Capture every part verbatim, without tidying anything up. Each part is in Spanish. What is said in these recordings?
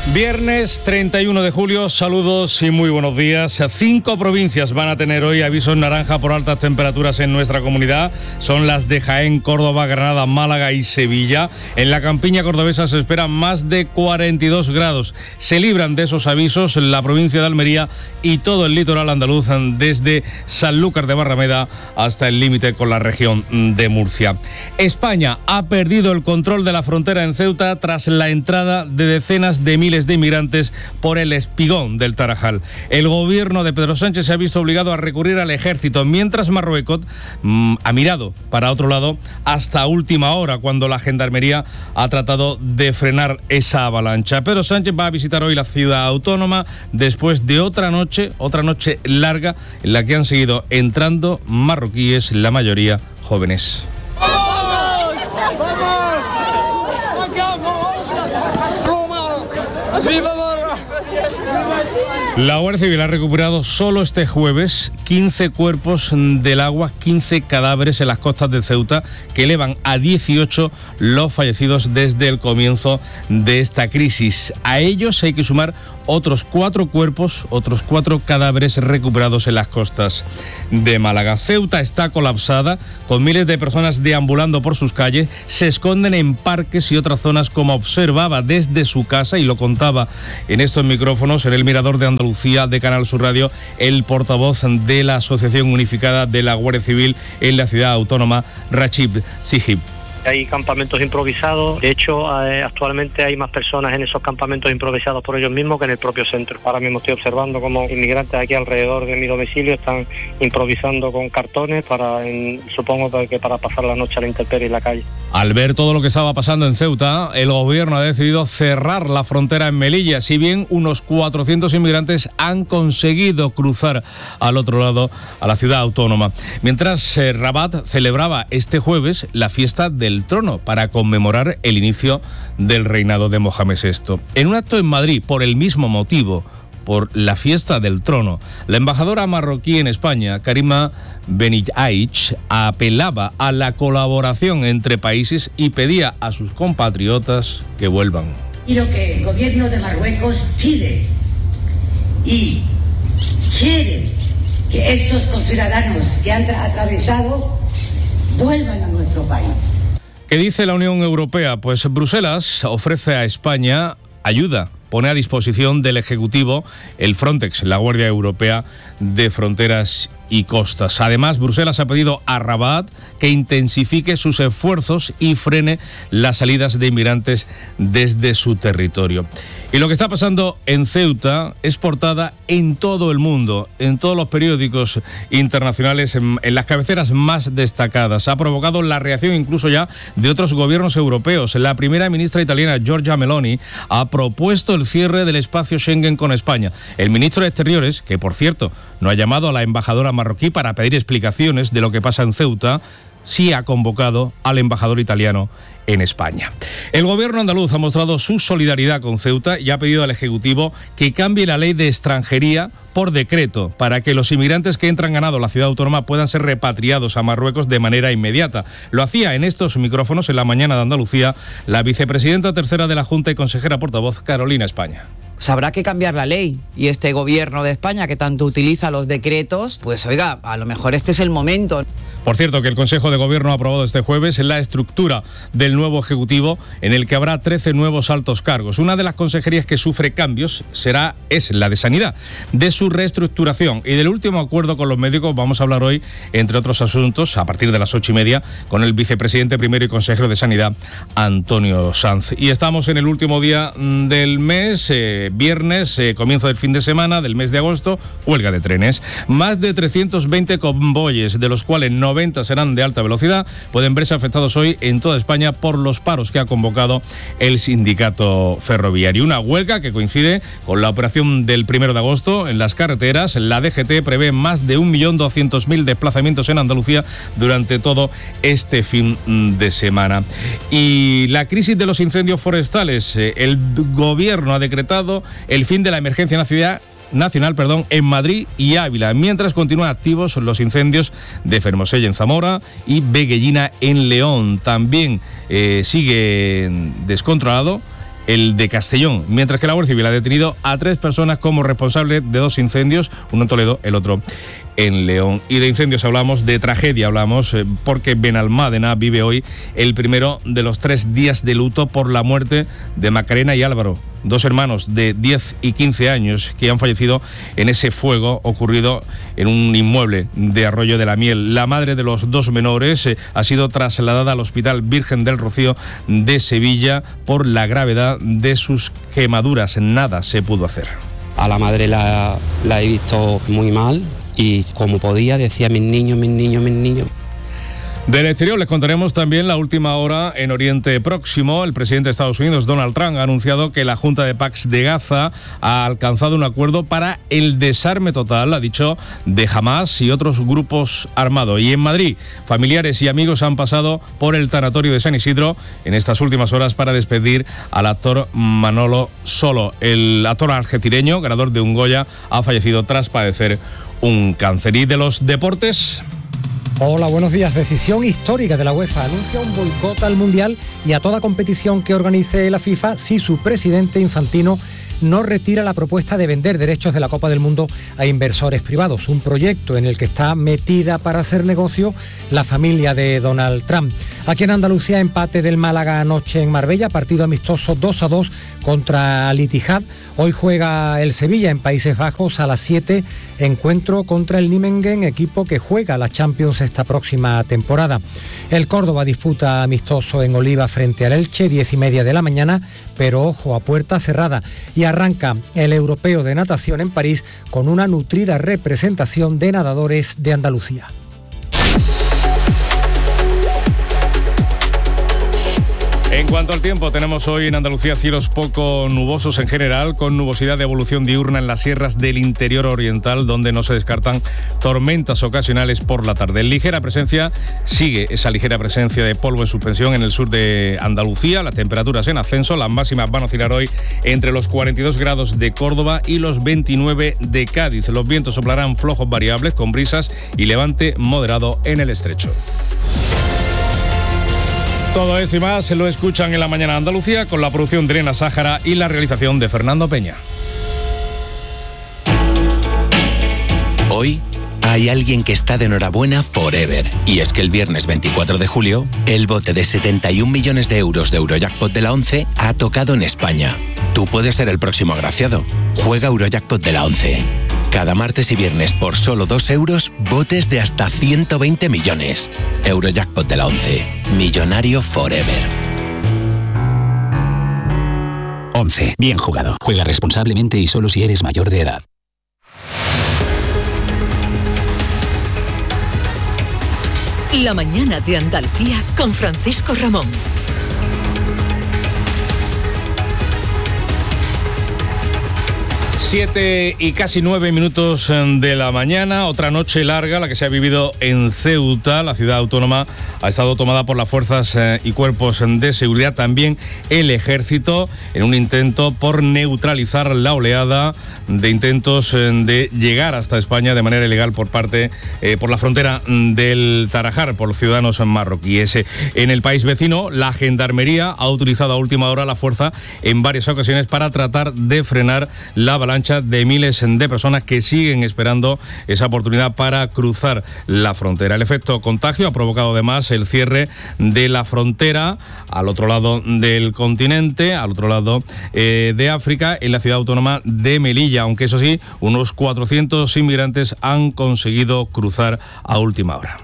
Viernes treinta y uno de julio, saludos y muy buenos días. Cinco provincias van a tener hoy avisos naranja por altas temperaturas en nuestra comunidad. Son las de Jaén, Córdoba, Granada, Málaga y Sevilla. En la campiña cordobesa se esperan más de cuarenta y dos grados. Se libran de esos avisos la provincia de Almería y todo el litoral andaluz, desde Sanlúcar de Barrameda hasta el límite con la región de Murcia. España ha perdido el control de la frontera en Ceuta tras la entrada de decenas de miles de inmigrantes por el espigón del Tarajal. El gobierno de Pedro Sánchez se ha visto obligado a recurrir al ejército, mientras Marruecos mmm, ha mirado para otro lado hasta última hora, cuando la gendarmería ha tratado de frenar esa avalancha. Pedro Sánchez va a visitar hoy la ciudad autónoma después de otra noche, otra noche larga en la que han seguido entrando marroquíes, la mayoría jóvenes. La Guardia Civil ha recuperado solo este jueves quince cuerpos del agua, quince cadáveres en las costas de Ceuta, que elevan a dieciocho los fallecidos desde el comienzo de esta crisis. A ellos hay que sumar otros cuatro cuerpos, otros cuatro cadáveres recuperados en las costas de Málaga. Ceuta está colapsada, con miles de personas deambulando por sus calles, se esconden en parques y otras zonas, como observaba desde su casa y lo contaba en estos micrófonos, en el Mirador de Andalucía de Canal Sur Radio, el portavoz de la Asociación Unificada de la Guardia Civil en la ciudad autónoma, Rachid Sihib. Hay campamentos improvisados. De hecho, eh, actualmente hay más personas en esos campamentos improvisados por ellos mismos que en el propio centro. Ahora mismo estoy observando cómo inmigrantes aquí alrededor de mi domicilio están improvisando con cartones para, en, supongo que para pasar la noche a la intemperie en la calle. Al ver todo lo que estaba pasando en Ceuta, el gobierno ha decidido cerrar la frontera en Melilla, si bien unos cuatrocientos inmigrantes han conseguido cruzar al otro lado, a la ciudad autónoma. Mientras eh, Rabat celebraba este jueves la fiesta del el trono para conmemorar el inicio del reinado de Mohamed sexto. En un acto en Madrid, por el mismo motivo, por la fiesta del trono, la embajadora marroquí en España, Karima Beniaich, apelaba a la colaboración entre países y pedía a sus compatriotas que vuelvan. Y lo que el gobierno de Marruecos pide y quiere que estos conciudadanos que han atravesado vuelvan a nuestro país. ¿Qué dice la Unión Europea? Pues Bruselas ofrece a España ayuda, pone a disposición del Ejecutivo el Frontex, la Guardia Europea de Fronteras y Costas. Además, Bruselas ha pedido a Rabat que intensifique sus esfuerzos y frene las salidas de inmigrantes desde su territorio. Y lo que está pasando en Ceuta es portada en todo el mundo, en todos los periódicos internacionales, en, en las cabeceras más destacadas. Ha provocado la reacción incluso ya de otros gobiernos europeos. La primera ministra italiana, Giorgia Meloni, ha propuesto el cierre del espacio Schengen con España. El ministro de Exteriores, que por cierto no ha llamado a la embajadora marroquí para pedir explicaciones de lo que pasa en Ceuta, sí ha convocado al embajador italiano en España. El gobierno andaluz ha mostrado su solidaridad con Ceuta y ha pedido al Ejecutivo que cambie la ley de extranjería por decreto para que los inmigrantes que entran ganado a la ciudad autónoma puedan ser repatriados a Marruecos de manera inmediata. Lo hacía en estos micrófonos en la mañana de Andalucía la vicepresidenta tercera de la Junta y consejera portavoz, Carolina España. Pues habrá que cambiar la ley, y este gobierno de España, que tanto utiliza los decretos, pues oiga, a lo mejor este es el momento. Por cierto, que el Consejo de Gobierno ha aprobado este jueves la estructura del nuevo Ejecutivo, en el que habrá trece nuevos altos cargos. Una de las consejerías que sufre cambios será es la de Sanidad. De su reestructuración y del último acuerdo con los médicos vamos a hablar hoy, entre otros asuntos, a partir de las ocho y media, con el vicepresidente primero y consejero de Sanidad, Antonio Sanz. Y estamos en el último día del mes, eh, viernes, eh, comienzo del fin de semana del mes de agosto, huelga de trenes. Más de trescientos veinte convoyes, de los cuales noventa serán de alta velocidad, pueden verse afectados hoy en toda España por los paros que ha convocado el sindicato ferroviario. Una huelga que coincide con la operación del primero de agosto en las carreteras. La D G T prevé más de un millón doscientos mil desplazamientos en Andalucía durante todo este fin de semana. Y la crisis de los incendios forestales. El gobierno ha decretado el fin de la emergencia nacional nacional, perdón, en Madrid y Ávila, mientras continúan activos los incendios de Fermosella en Zamora y Veguellina en León. También eh, sigue descontrolado el de Castellón, mientras que la Guardia Civil ha detenido a tres personas como responsables de dos incendios, uno en Toledo, el otro en León. Y de incendios hablamos, de tragedia hablamos, eh, porque Benalmádena vive hoy el primero de los tres días de luto por la muerte de Macarena y Álvaro, dos hermanos de diez y quince años que han fallecido en ese fuego ocurrido en un inmueble de Arroyo de la Miel. La madre de los dos menores eh, ha sido trasladada al Hospital Virgen del Rocío de Sevilla por la gravedad de sus quemaduras. Nada se pudo hacer. A la madre la, la he visto muy mal y como podía decía mis niños, mis niños, mis niños. Del exterior les contaremos también la última hora en Oriente Próximo. El presidente de Estados Unidos, Donald Trump, ha anunciado que la Junta de Pax de Gaza ha alcanzado un acuerdo para el desarme total, ha dicho, de Hamás y otros grupos armados. Y en Madrid, familiares y amigos han pasado por el tanatorio de San Isidro en estas últimas horas para despedir al actor Manolo Solo. El actor algecireño, ganador de un Goya, ha fallecido tras padecer un cáncer. Y de los deportes... Hola, buenos días. Decisión histórica de la UEFA. Anuncia un boicot al Mundial y a toda competición que organice la FIFA si su presidente Infantino no retira la propuesta de vender derechos de la Copa del Mundo a inversores privados, un proyecto en el que está metida para hacer negocio la familia de Donald Trump. Aquí en Andalucía, empate del Málaga anoche en Marbella, partido amistoso dos a dos contra Al Ittihad. Hoy juega el Sevilla en Países Bajos a las siete, encuentro contra el Nijmegen, equipo que juega la Champions esta próxima temporada. El Córdoba disputa amistoso en Oliva frente al Elche, diez y media de la mañana, pero ojo, a puerta cerrada. Y arranca el Europeo de Natación en París con una nutrida representación de nadadores de Andalucía. En cuanto al tiempo, tenemos hoy en Andalucía cielos poco nubosos en general, con nubosidad de evolución diurna en las sierras del interior oriental, donde no se descartan tormentas ocasionales por la tarde. Ligera presencia, sigue esa ligera presencia de polvo en suspensión en el sur de Andalucía. Las temperaturas en ascenso, las máximas van a oscilar hoy entre los cuarenta y dos grados de Córdoba y los veintinueve de Cádiz. Los vientos soplarán flojos variables con brisas y levante moderado en el estrecho. Todo esto y más se lo escuchan en La Mañana Andalucía con la producción de Elena Sáhara y la realización de Fernando Peña. Hoy hay alguien que está de enhorabuena forever. Y es que el viernes veinticuatro de julio, el bote de setenta y un millones de euros de Eurojackpot de la ONCE ha tocado en España. Tú puedes ser el próximo agraciado. Juega Eurojackpot de la ONCE. Cada martes y viernes por solo dos euros, botes de hasta ciento veinte millones. Eurojackpot de la ONCE. Millonario forever. ONCE. Bien jugado. Juega responsablemente y solo si eres mayor de edad. La Mañana de Andalucía con Francisco Ramón. Siete y casi nueve minutos de la mañana, otra noche larga, la que se ha vivido en Ceuta. La ciudad autónoma ha estado tomada por las fuerzas y cuerpos de seguridad, también el ejército, en un intento por neutralizar la oleada de intentos de llegar hasta España de manera ilegal por parte, eh, por la frontera del Tarajar, por los ciudadanos marroquíes. En el país vecino, la Gendarmería ha utilizado a última hora la fuerza en varias ocasiones para tratar de frenar la avalancha de miles de personas que siguen esperando esa oportunidad para cruzar la frontera. El efecto contagio ha provocado además el cierre de la frontera al otro lado del continente, al otro lado eh, de África, en la ciudad autónoma de Melilla, aunque eso sí, unos cuatrocientos inmigrantes han conseguido cruzar a última hora.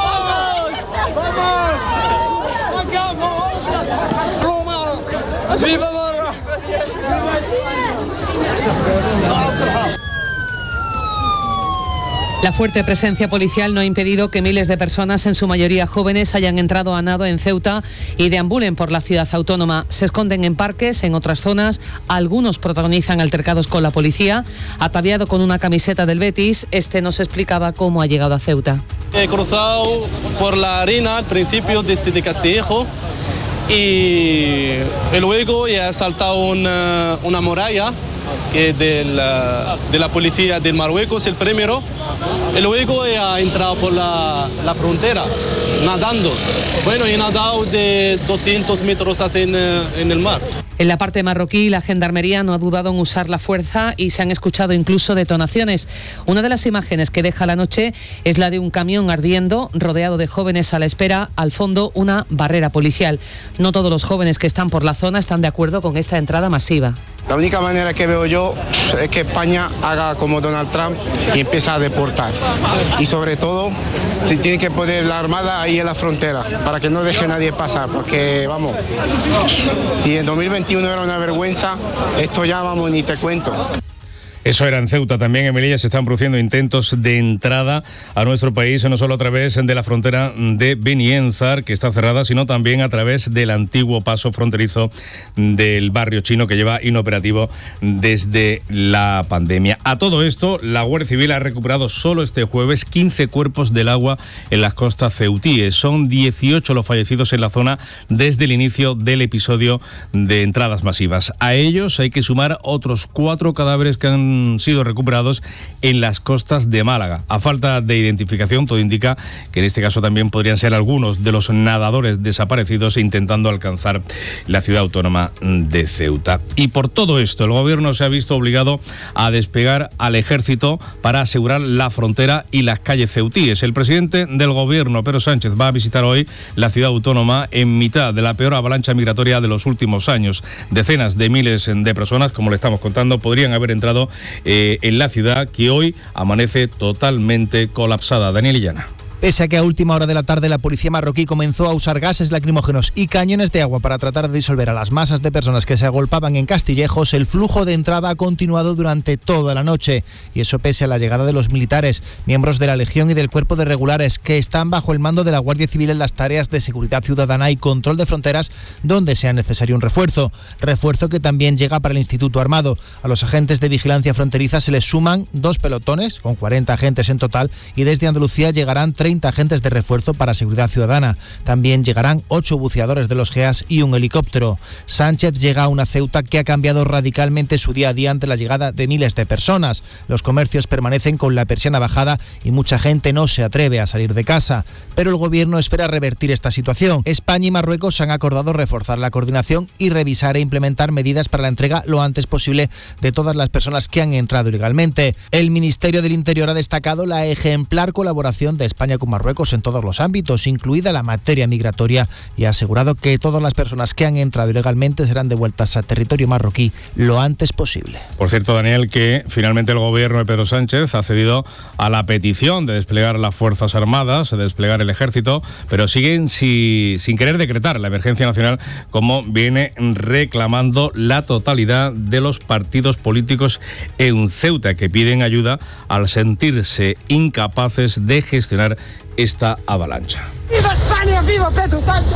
La fuerte presencia policial no ha impedido que miles de personas, en su mayoría jóvenes, hayan entrado a nado en Ceuta y deambulen por la ciudad autónoma. Se esconden en parques, en otras zonas. Algunos protagonizan altercados con la policía. Ataviado con una camiseta del Betis, este nos explicaba cómo ha llegado a Ceuta. He cruzado por la arena al principio desde Castillejo y luego he saltado una, una muralla que de la, de la policía del Marruecos, el primero, y luego he entrado por la, la frontera, nadando. Bueno, he nadado de doscientos metros hacia en, en el mar. En la parte marroquí, la gendarmería no ha dudado en usar la fuerza y se han escuchado incluso detonaciones. Una de las imágenes que deja la noche es la de un camión ardiendo, rodeado de jóvenes a la espera, al fondo una barrera policial. No todos los jóvenes que están por la zona están de acuerdo con esta entrada masiva. La única manera que veo yo es que España haga como Donald Trump y empiece a deportar. Y sobre todo, si tiene que poner la armada ahí en la frontera, para que no deje a nadie pasar, porque vamos, si en dos mil veintiuno era una vergüenza, esto ya vamos, ni te cuento. Eso era en Ceuta. También en Melilla se están produciendo intentos de entrada a nuestro país, no solo a través de la frontera de Benienzar, que está cerrada, sino también a través del antiguo paso fronterizo del barrio chino, que lleva inoperativo desde la pandemia. A todo esto, la Guardia Civil ha recuperado solo este jueves quince cuerpos del agua en las costas ceutíes. Son dieciocho los fallecidos en la zona desde el inicio del episodio de entradas masivas. A ellos hay que sumar otros cuatro cadáveres que han sido recuperados en las costas de Málaga. A falta de identificación, todo indica que en este caso también podrían ser algunos de los nadadores desaparecidos intentando alcanzar la ciudad autónoma de Ceuta. Y por todo esto, el gobierno se ha visto obligado a desplegar al ejército para asegurar la frontera y las calles ceutíes. El presidente del gobierno, Pedro Sánchez, va a visitar hoy la ciudad autónoma en mitad de la peor avalancha migratoria de los últimos años. Decenas de miles de personas, como le estamos contando, podrían haber entrado Eh, en la ciudad, que hoy amanece totalmente colapsada. Daniel Illana. Pese a que a última hora de la tarde la policía marroquí comenzó a usar gases lacrimógenos y cañones de agua para tratar de disolver a las masas de personas que se agolpaban en Castillejos, el flujo de entrada ha continuado durante toda la noche. Y eso pese a la llegada de los militares, miembros de la Legión y del Cuerpo de Regulares, que están bajo el mando de la Guardia Civil en las tareas de seguridad ciudadana y control de fronteras, donde sea necesario un refuerzo. Refuerzo que también llega para el Instituto Armado. A los agentes de vigilancia fronteriza se les suman dos pelotones, con cuarenta agentes en total, y desde Andalucía llegarán treinta agentes de refuerzo para seguridad ciudadana. También llegarán ocho buceadores de los G E A S y un helicóptero. Sánchez llega a una Ceuta que ha cambiado radicalmente su día a día ante la llegada de miles de personas. Los comercios permanecen con la persiana bajada y mucha gente no se atreve a salir de casa. Pero el gobierno espera revertir esta situación. España y Marruecos han acordado reforzar la coordinación y revisar e implementar medidas para la entrega lo antes posible de todas las personas que han entrado ilegalmente. El Ministerio del Interior ha destacado la ejemplar colaboración de España con Marruecos en todos los ámbitos, incluida la materia migratoria, y ha asegurado que todas las personas que han entrado ilegalmente serán devueltas a territorio marroquí lo antes posible. Por cierto, Daniel, que finalmente el gobierno de Pedro Sánchez ha cedido a la petición de desplegar las Fuerzas Armadas, de desplegar el ejército, pero siguen si, sin querer decretar la emergencia nacional, como viene reclamando la totalidad de los partidos políticos en Ceuta, que piden ayuda al sentirse incapaces de gestionar esta avalancha. ¡Viva España! ¡Viva Pedro Sánchez!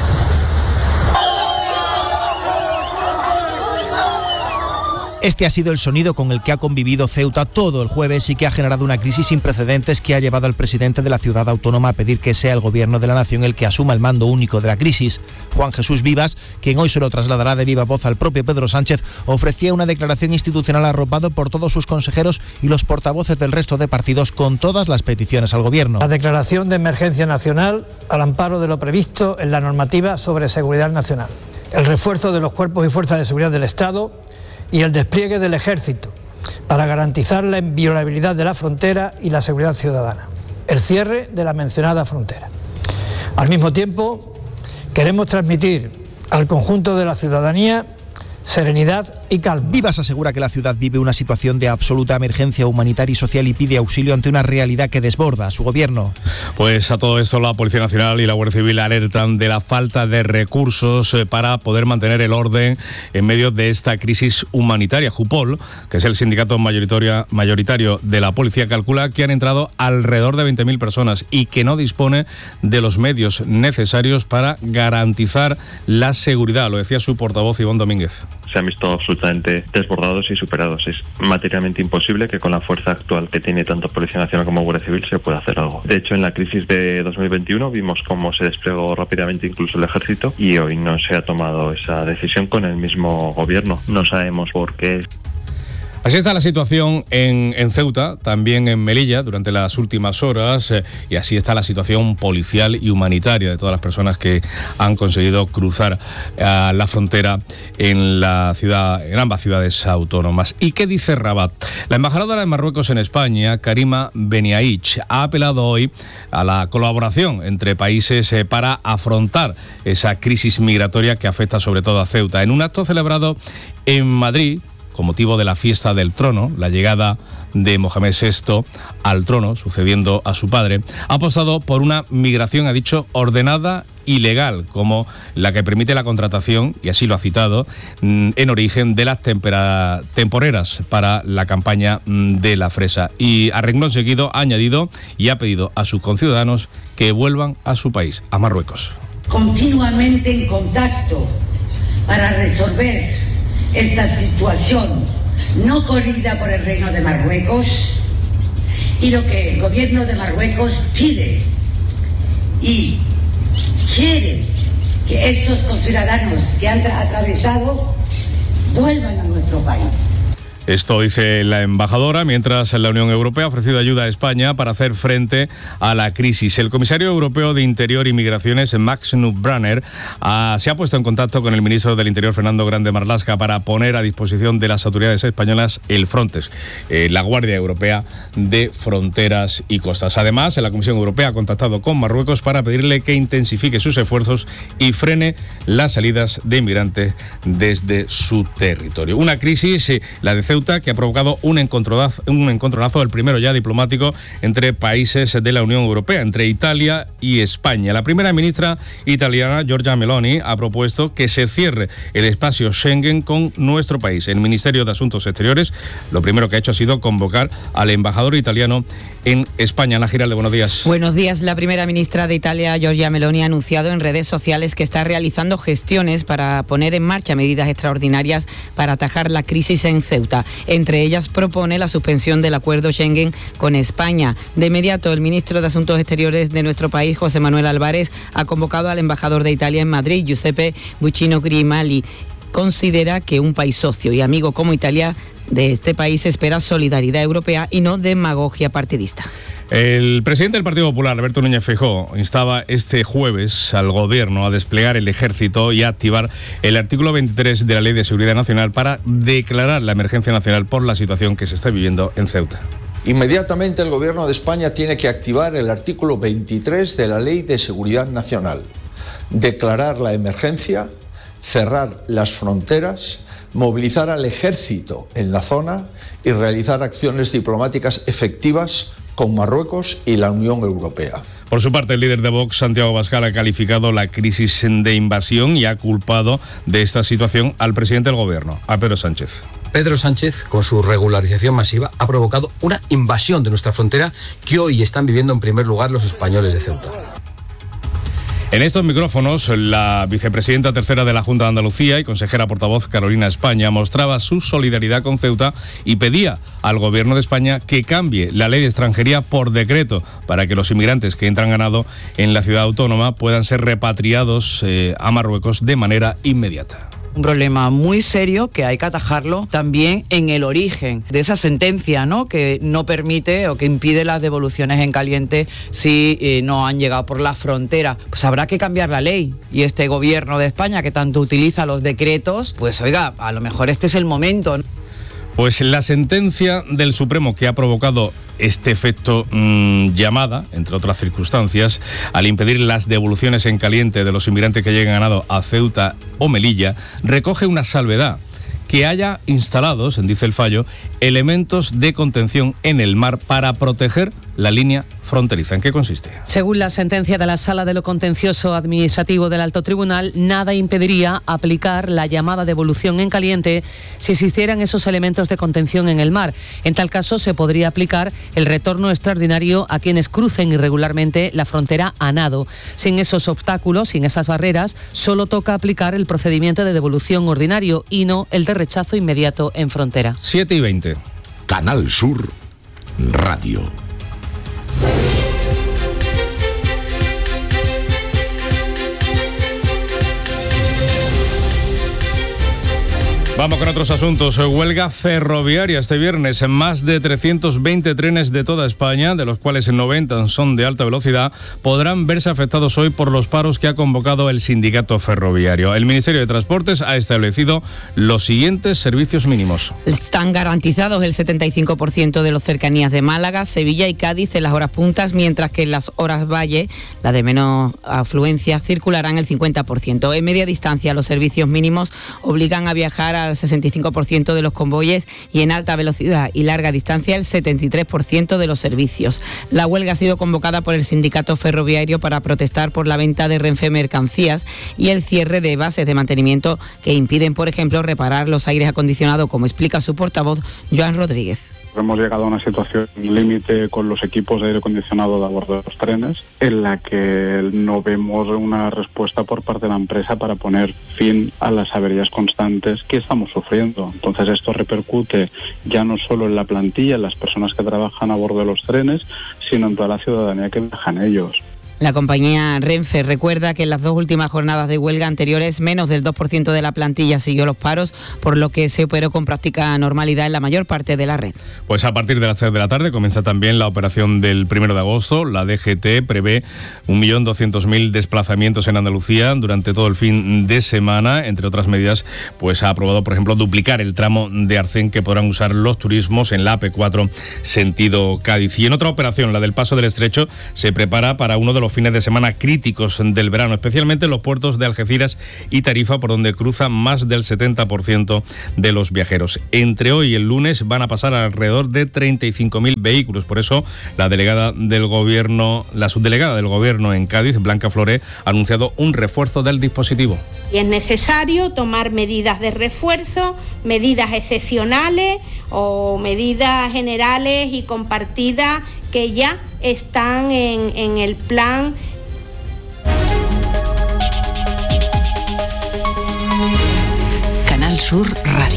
Este ha sido el sonido con el que ha convivido Ceuta todo el jueves y que ha generado una crisis sin precedentes que ha llevado al presidente de la ciudad autónoma a pedir que sea el gobierno de la nación el que asuma el mando único de la crisis. Juan Jesús Vivas, quien hoy se lo trasladará de viva voz al propio Pedro Sánchez, ofrecía una declaración institucional arropado por todos sus consejeros y los portavoces del resto de partidos con todas las peticiones al gobierno. La declaración de emergencia nacional al amparo de lo previsto en la normativa sobre seguridad nacional, el refuerzo de los cuerpos y fuerzas de seguridad del Estado y el despliegue del ejército para garantizar la inviolabilidad de la frontera y la seguridad ciudadana, el cierre de la mencionada frontera. Al mismo tiempo, queremos transmitir al conjunto de la ciudadanía serenidad y calma. Vivas asegura que la ciudad vive una situación de absoluta emergencia humanitaria y social y pide auxilio ante una realidad que desborda a su gobierno. Pues a todo esto la Policía Nacional y la Guardia Civil alertan de la falta de recursos para poder mantener el orden en medio de esta crisis humanitaria. Jupol, que es el sindicato mayoritario, mayoritario de la policía, calcula que han entrado alrededor de veinte mil personas y que no dispone de los medios necesarios para garantizar la seguridad. Lo decía su portavoz Iván Domínguez. Se han visto absolutamente desbordados y superados. Es materialmente imposible que con la fuerza actual que tiene tanto Policía Nacional como Guardia Civil se pueda hacer algo. De hecho, en la crisis de dos mil veintiuno vimos cómo se desplegó rápidamente incluso el ejército y hoy no se ha tomado esa decisión con el mismo gobierno. No sabemos por qué. Así está la situación en, en Ceuta, también en Melilla durante las últimas horas, eh, y así está la situación policial y humanitaria de todas las personas que han conseguido cruzar eh, la frontera en la ciudad, en ambas ciudades autónomas. ¿Y qué dice Rabat? La embajadora de Marruecos en España, Karima Beniaich, ha apelado hoy a la colaboración entre países eh, para afrontar esa crisis migratoria que afecta sobre todo a Ceuta. En un acto celebrado en Madrid, con motivo de la fiesta del trono, la llegada de Mohamed sexto al trono, sucediendo a su padre, ha apostado por una migración, ha dicho, ordenada y legal, como la que permite la contratación, y así lo ha citado, en origen de las tempera- temporeras para la campaña de la fresa. Y a renglón seguido ha añadido y ha pedido a sus conciudadanos que vuelvan a su país, a Marruecos. Continuamente en contacto para resolver esta situación no corrida por el Reino de Marruecos, y lo que el gobierno de Marruecos pide y quiere que estos conciudadanos que han tra- atravesado vuelvan a nuestro país. Esto dice la embajadora, mientras la Unión Europea ha ofrecido ayuda a España para hacer frente a la crisis. El comisario europeo de Interior y Migraciones, Max Nubranner, ha, se ha puesto en contacto con el ministro del Interior, Fernando Grande Marlaska, para poner a disposición de las autoridades españolas el Frontex, eh, la Guardia Europea de Fronteras y Costas. Además, la Comisión Europea ha contactado con Marruecos para pedirle que intensifique sus esfuerzos y frene las salidas de inmigrantes desde su territorio. Una crisis, eh, la de Ceuta, que ha provocado un encontronazo, un encontronazo, el primero ya diplomático, entre países de la Unión Europea, entre Italia y España. La primera ministra italiana, Giorgia Meloni, ha propuesto que se cierre el espacio Schengen con nuestro país. El Ministerio de Asuntos Exteriores lo primero que ha hecho ha sido convocar al embajador italiano en España. Ana Giralde, buenos días. Buenos días. La primera ministra de Italia, Giorgia Meloni, ha anunciado en redes sociales que está realizando gestiones para poner en marcha medidas extraordinarias para atajar la crisis en Ceuta. Entre ellas propone la suspensión del acuerdo Schengen con España. De inmediato, el ministro de Asuntos Exteriores de nuestro país, José Manuel Álvarez, ha convocado al embajador de Italia en Madrid, Giuseppe Buccino Grimali. Considera que un país socio y amigo como Italia de este país espera solidaridad europea y no demagogia partidista. El presidente del Partido Popular, Alberto Núñez Feijóo, instaba este jueves al Gobierno a desplegar el ejército y a activar el artículo veintitrés de la Ley de Seguridad Nacional para declarar la emergencia nacional por la situación que se está viviendo en Ceuta. Inmediatamente el Gobierno de España tiene que activar el artículo veintitrés de la Ley de Seguridad Nacional, declarar la emergencia, cerrar las fronteras, movilizar al ejército en la zona y realizar acciones diplomáticas efectivas con Marruecos y la Unión Europea. Por su parte, el líder de Vox, Santiago Abascal, ha calificado la crisis de invasión y ha culpado de esta situación al presidente del Gobierno, a Pedro Sánchez. Pedro Sánchez, con su regularización masiva, ha provocado una invasión de nuestra frontera que hoy están viviendo en primer lugar los españoles de Ceuta. En estos micrófonos, la vicepresidenta tercera de la Junta de Andalucía y consejera portavoz Carolina España mostraba su solidaridad con Ceuta y pedía al Gobierno de España que cambie la ley de extranjería por decreto para que los inmigrantes que entran ganado en la ciudad autónoma puedan ser repatriados eh, a Marruecos de manera inmediata. Un problema muy serio que hay que atajarlo también en el origen de esa sentencia, ¿no?, que no permite o que impide las devoluciones en caliente si eh, no han llegado por la frontera. Pues habrá que cambiar la ley, y este Gobierno de España, que tanto utiliza los decretos, pues oiga, a lo mejor este es el momento, ¿no? Pues la sentencia del Supremo que ha provocado este efecto mmm, llamada, entre otras circunstancias, al impedir las devoluciones en caliente de los inmigrantes que lleguen ganado a Ceuta o Melilla, recoge una salvedad: que haya instalados, dice el fallo, elementos de contención en el mar para proteger la línea fronteriza. ¿En qué consiste? Según la sentencia de la Sala de lo Contencioso Administrativo del Alto Tribunal, nada impediría aplicar la llamada devolución en caliente si existieran esos elementos de contención en el mar. En tal caso, se podría aplicar el retorno extraordinario a quienes crucen irregularmente la frontera a nado. Sin esos obstáculos, sin esas barreras, solo toca aplicar el procedimiento de devolución ordinario y no el de rechazo inmediato en frontera. siete y veinte. Canal Sur Radio. Vamos con otros asuntos. Huelga ferroviaria este viernes. En más de trescientos veinte trenes de toda España, de los cuales noventa son de alta velocidad, podrán verse afectados hoy por los paros que ha convocado el sindicato ferroviario. El Ministerio de Transportes ha establecido los siguientes servicios mínimos. Están garantizados el setenta y cinco por ciento de las cercanías de Málaga, Sevilla y Cádiz en las horas puntas, mientras que en las horas valle, la de menos afluencia, circularán el cincuenta por ciento. En media distancia, los servicios mínimos obligan a viajar a al sesenta y cinco por ciento de los convoyes y en alta velocidad y larga distancia el setenta y tres por ciento de los servicios. La huelga ha sido convocada por el sindicato ferroviario para protestar por la venta de Renfe Mercancías y el cierre de bases de mantenimiento que impiden, por ejemplo, reparar los aires acondicionados, como explica su portavoz, Joan Rodríguez. Hemos llegado a una situación límite con los equipos de aire acondicionado de a bordo de los trenes, en la que no vemos una respuesta por parte de la empresa para poner fin a las averías constantes que estamos sufriendo. Entonces esto repercute ya no solo en la plantilla, en las personas que trabajan a bordo de los trenes, sino en toda la ciudadanía que viaja en ellos. La compañía Renfe recuerda que en las dos últimas jornadas de huelga anteriores menos del dos por ciento de la plantilla siguió los paros, por lo que se operó con práctica normalidad en la mayor parte de la red. Pues a partir de las tres de la tarde comienza también la operación del primero de agosto. La D G T prevé un millón doscientos mil desplazamientos en Andalucía durante todo el fin de semana. Entre otras medidas, pues ha aprobado, por ejemplo, duplicar el tramo de Arcén que podrán usar los turismos en la A P cuatro sentido Cádiz. Y en otra operación, la del Paso del Estrecho, se prepara para uno de los fines de semana críticos del verano, especialmente en los puertos de Algeciras y Tarifa, por donde cruzan más del setenta por ciento de los viajeros. Entre hoy y el lunes van a pasar alrededor de treinta y cinco mil vehículos. Por eso, la delegada del gobierno, la subdelegada del gobierno en Cádiz, Blanca Floré, ha anunciado un refuerzo del dispositivo. Y es necesario tomar medidas de refuerzo, medidas excepcionales o medidas generales y compartidas que ya están en, en el plan. Canal Sur Radio.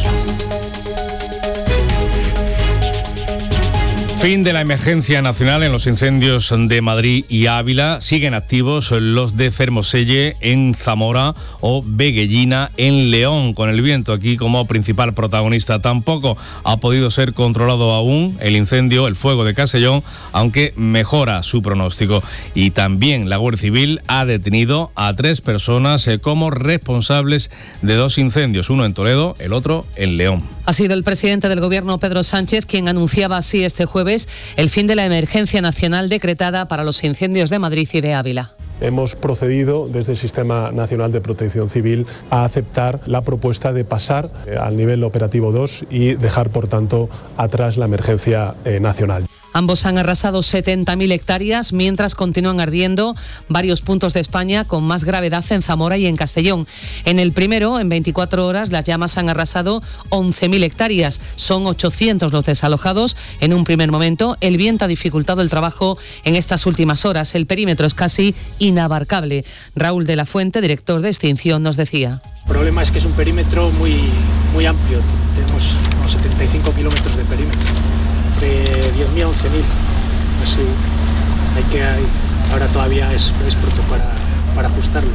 Fin de la emergencia nacional en los incendios de Madrid y Ávila. Siguen activos los de Fermoselle en Zamora o Veguellina en León, con el viento aquí como principal protagonista. Tampoco ha podido ser controlado aún el incendio, el fuego de Castellón, aunque mejora su pronóstico. Y también la Guardia Civil ha detenido a tres personas como responsables de dos incendios, uno en Toledo, el otro en León. Ha sido el presidente del Gobierno, Pedro Sánchez, quien anunciaba así este jueves el fin de la emergencia nacional decretada para los incendios de Madrid y de Ávila. Hemos procedido desde el Sistema Nacional de Protección Civil a aceptar la propuesta de pasar al nivel operativo dos y dejar, por tanto, atrás la emergencia eh, nacional. Ambos han arrasado setenta mil hectáreas, mientras continúan ardiendo varios puntos de España con más gravedad en Zamora y en Castellón. En el primero, en veinticuatro horas, las llamas han arrasado once mil hectáreas. Son ochocientos los desalojados. En un primer momento, el viento ha dificultado el trabajo en estas últimas horas. El perímetro es casi inabarcable. Raúl de la Fuente, director de extinción, nos decía. El problema es que es un perímetro muy, muy amplio. Tenemos unos setenta y cinco kilómetros de perímetro. Entre diez mil a once mil, así hay que hay, ahora todavía es, es pronto para, para ajustarlo.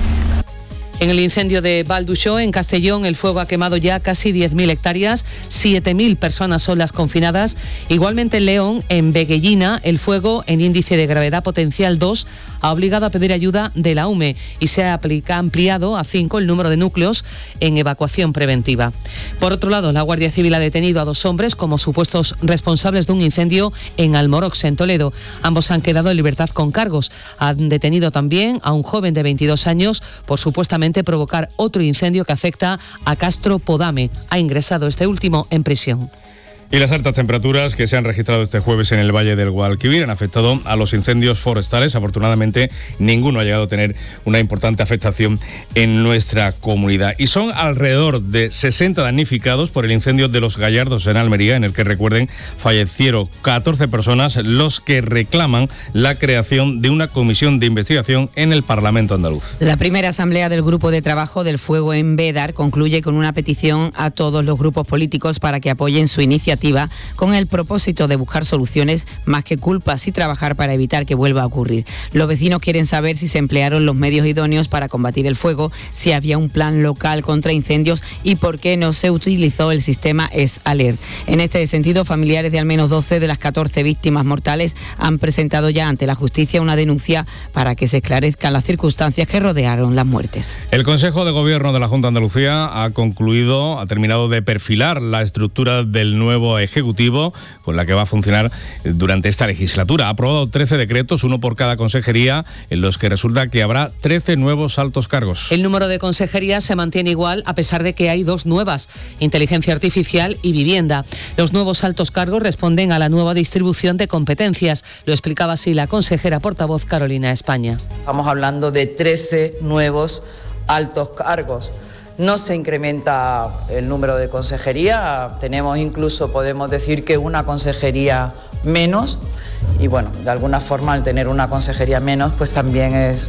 En el incendio de Valduxó, en Castellón, el fuego ha quemado ya casi diez mil hectáreas, siete mil personas son las confinadas. Igualmente en León, en Veguellina, el fuego en índice de gravedad potencial dos ha obligado a pedir ayuda de la U M E y se ha ampliado a cinco el número de núcleos en evacuación preventiva. Por otro lado, la Guardia Civil ha detenido a dos hombres como supuestos responsables de un incendio en Almorox, en Toledo. Ambos han quedado en libertad con cargos. Han detenido también a un joven de veintidós años por supuestamente provocar otro incendio que afecta a Castro Podame. Ha ingresado este último en prisión. Y las altas temperaturas que se han registrado este jueves en el Valle del Guadalquivir han afectado a los incendios forestales. Afortunadamente, ninguno ha llegado a tener una importante afectación en nuestra comunidad. Y son alrededor de sesenta damnificados por el incendio de Los Gallardos en Almería, en el que, recuerden, fallecieron catorce personas, los que reclaman la creación de una comisión de investigación en el Parlamento andaluz. La primera asamblea del Grupo de Trabajo del Fuego en Bédar concluye con una petición a todos los grupos políticos para que apoyen su iniciativa alternativa con el propósito de buscar soluciones más que culpas y trabajar para evitar que vuelva a ocurrir. Los vecinos quieren saber si se emplearon los medios idóneos para combatir el fuego, si había un plan local contra incendios y por qué no se utilizó el sistema S-Alert. En este sentido, familiares de al menos doce de las catorce víctimas mortales han presentado ya ante la justicia una denuncia para que se esclarezcan las circunstancias que rodearon las muertes. El Consejo de Gobierno de la Junta de Andalucía ha concluido, ha terminado de perfilar la estructura del nuevo Ejecutivo con la que va a funcionar durante esta legislatura. Ha aprobado trece decretos, uno por cada consejería, en los que resulta que habrá trece nuevos altos cargos. El número de consejerías se mantiene igual a pesar de que hay dos nuevas, inteligencia artificial y vivienda. Los nuevos altos cargos responden a la nueva distribución de competencias. Lo explicaba así la consejera portavoz Carolina España. Estamos hablando de trece nuevos altos cargos. No se incrementa el número de consejería, tenemos incluso, podemos decir que una consejería menos y bueno, de alguna forma al tener una consejería menos pues también es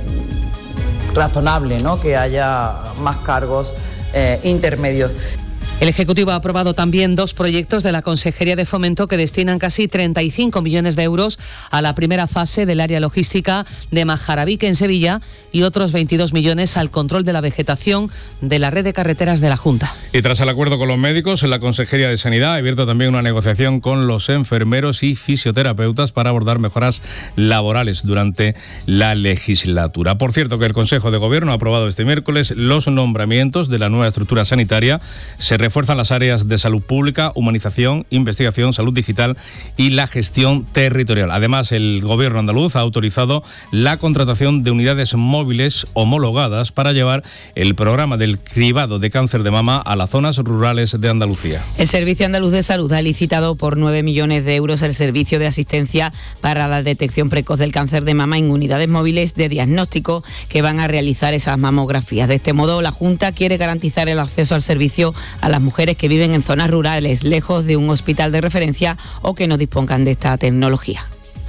razonable, ¿no?, que haya más cargos eh, intermedios. El Ejecutivo ha aprobado también dos proyectos de la Consejería de Fomento que destinan casi treinta y cinco millones de euros a la primera fase del área logística de Majarabique en Sevilla y otros veintidós millones al control de la vegetación de la red de carreteras de la Junta. Y tras el acuerdo con los médicos, la Consejería de Sanidad ha abierto también una negociación con los enfermeros y fisioterapeutas para abordar mejoras laborales durante la legislatura. Por cierto, que el Consejo de Gobierno ha aprobado este miércoles los nombramientos de la nueva estructura sanitaria. Se refuerzan las áreas de salud pública, humanización, investigación, salud digital y la gestión territorial. Además, el Gobierno andaluz ha autorizado la contratación de unidades móviles homologadas para llevar el programa del cribado de cáncer de mama a las zonas rurales de Andalucía. El Servicio Andaluz de Salud ha licitado por nueve millones de euros el servicio de asistencia para la detección precoz del cáncer de mama en unidades móviles de diagnóstico que van a realizar esas mamografías. De este modo, la Junta quiere garantizar el acceso al servicio a las mujeres que viven en zonas rurales, lejos de un hospital de referencia o que no dispongan de esta tecnología.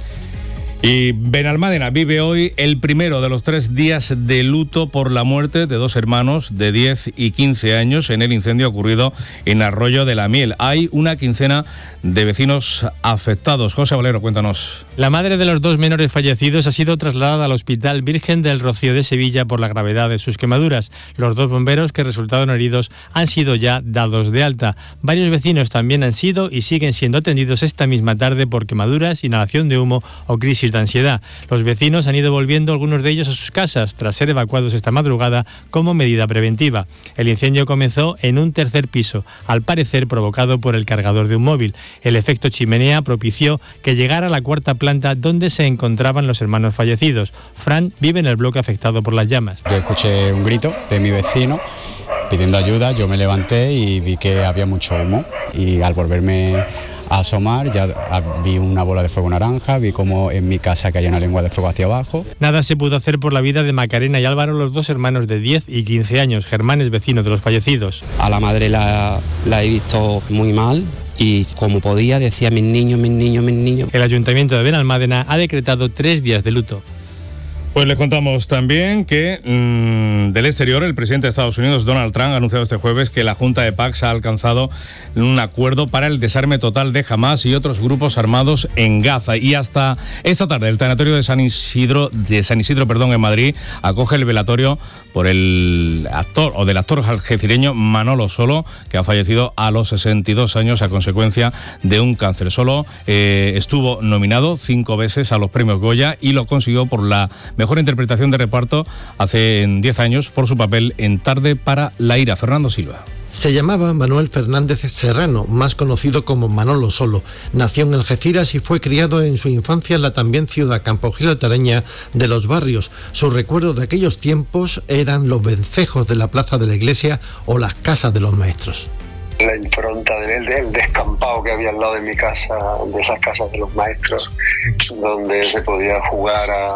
Y Benalmádena vive hoy el primero de los tres días de luto por la muerte de dos hermanos de diez y quince años en el incendio ocurrido en Arroyo de la Miel. Hay una quincena de vecinos afectados. José Valero, cuéntanos. La madre de los dos menores fallecidos ha sido trasladada al Hospital Virgen del Rocío de Sevilla por la gravedad de sus quemaduras. Los dos bomberos que resultaron heridos han sido ya dados de alta. Varios vecinos también han sido y siguen siendo atendidos esta misma tarde por quemaduras, inhalación de humo o crisis de ansiedad. Los vecinos han ido volviendo, algunos de ellos, a sus casas tras ser evacuados esta madrugada como medida preventiva. El incendio comenzó en un tercer piso, al parecer provocado por el cargador de un móvil. El efecto chimenea propició que llegara a la cuarta planta donde se encontraban los hermanos fallecidos. Fran vive en el bloque afectado por las llamas. Yo escuché un grito de mi vecino pidiendo ayuda, yo me levanté y vi que había mucho humo y al volverme a asomar ya vi una bola de fuego naranja, vi como en mi casa caía una lengua de fuego hacia abajo. Nada se pudo hacer por la vida de Macarena y Álvaro, los dos hermanos de diez y quince años, germanes vecinos de los fallecidos. A la madre la, la he visto muy mal y como podía decía mis niños, mis niños, mis niños. El Ayuntamiento de Benalmádena ha decretado tres días de luto. Pues les contamos también que mmm, del exterior el presidente de Estados Unidos, Donald Trump, ha anunciado este jueves que la Junta de Pax ha alcanzado un acuerdo para el desarme total de Hamás y otros grupos armados en Gaza. Y hasta esta tarde el tanatorio de San Isidro, de San Isidro, perdón, en Madrid, acoge el velatorio por el actor o del actor algecireño Manolo Solo, que ha fallecido a los sesenta y dos años a consecuencia de un cáncer. Solo eh, estuvo nominado cinco veces a los premios Goya y lo consiguió por la mejor interpretación de reparto hace diez años por su papel en Tarde para la ira. Fernando Silva. Se llamaba Manuel Fernández Serrano, más conocido como Manolo Solo. Nació en Algeciras y fue criado en su infancia en la también ciudad campogibraltareña de Los Barrios. Sus recuerdos de aquellos tiempos eran los vencejos de la plaza de la iglesia o las casas de los maestros. La impronta del, del descampado que había al lado de mi casa, de esas casas de los maestros, donde se podía jugar a,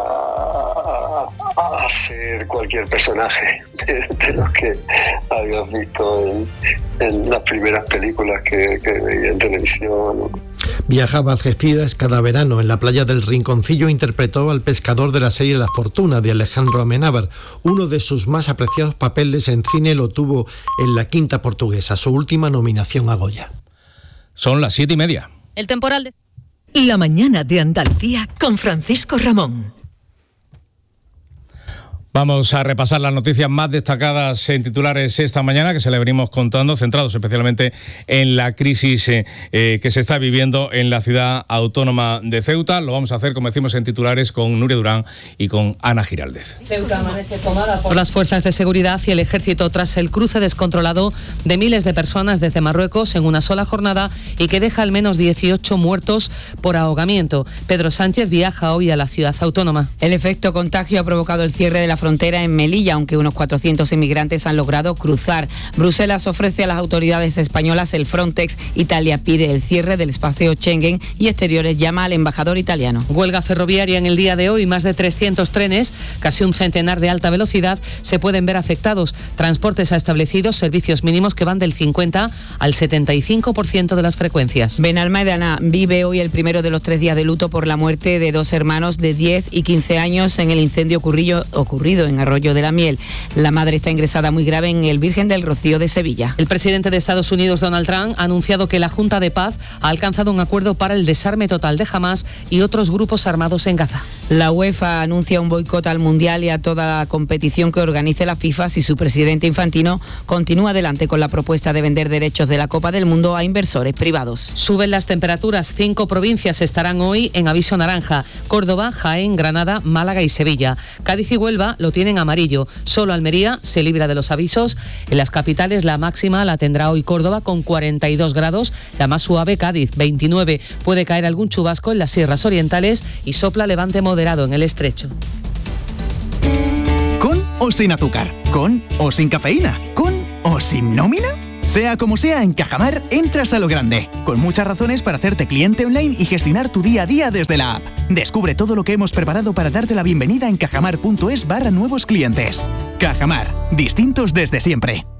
a, a ser cualquier personaje de, de los que habías visto en, en las primeras películas que, que veía en televisión. Viajaba a Algeciras cada verano. En la playa del Rinconcillo interpretó al pescador de la serie La Fortuna de Alejandro Amenábar. Uno de sus más apreciados papeles en cine lo tuvo en La Quinta Portuguesa, su última nominación a Goya. Son las siete y media. El temporal de... La mañana de Andalucía con Francisco Ramón. Vamos a repasar las noticias más destacadas en titulares esta mañana, que se le venimos contando, centrados especialmente en la crisis eh, eh, que se está viviendo en la ciudad autónoma de Ceuta. Lo vamos a hacer, como decimos, en titulares con Nuria Durán y con Ana Giraldez. Ceuta amanece tomada por las fuerzas de seguridad y el ejército tras el cruce descontrolado de miles de personas desde Marruecos en una sola jornada y que deja al menos dieciocho muertos por ahogamiento. Pedro Sánchez viaja hoy a la ciudad autónoma. El efecto contagio ha provocado el cierre de la frontera en Melilla, aunque unos cuatrocientos inmigrantes han logrado cruzar. Bruselas ofrece a las autoridades españolas el Frontex. Italia pide el cierre del espacio Schengen y Exteriores llama al embajador italiano. Huelga ferroviaria en el día de hoy. Más de trescientos trenes, casi un centenar de alta velocidad, se pueden ver afectados. Transportes ha establecido servicios mínimos que van del cincuenta al setenta y cinco por ciento de las frecuencias. Benalmádena vive hoy el primero de los tres días de luto por la muerte de dos hermanos de diez y quince años en el incendio ocurrido, ocurrido en Arroyo de la Miel. La madre está ingresada muy grave en el Virgen del Rocío de Sevilla. El presidente de Estados Unidos, Donald Trump, ha anunciado que la Junta de Paz ha alcanzado un acuerdo para el desarme total de Hamás y otros grupos armados en Gaza. La UEFA anuncia un boicot al Mundial y a toda competición que organice la FIFA si su presidente Infantino continúa adelante con la propuesta de vender derechos de la Copa del Mundo a inversores privados. Suben las temperaturas. Cinco provincias estarán hoy en aviso naranja: Córdoba, Jaén, Granada, Málaga y Sevilla. Cádiz y Huelva lo tienen amarillo. Solo Almería se libra de los avisos. En las capitales la máxima la tendrá hoy Córdoba con cuarenta y dos grados, la más suave Cádiz veintinueve. Puede caer algún chubasco en las sierras orientales y sopla levante moderado en el estrecho. ¿Con o sin azúcar? ¿Con o sin cafeína? ¿Con o sin nómina? Sea como sea, en Cajamar entras a lo grande, con muchas razones para hacerte cliente online y gestionar tu día a día desde la app. Descubre todo lo que hemos preparado para darte la bienvenida en cajamar punto es barra nuevos clientes. Cajamar, distintos desde siempre.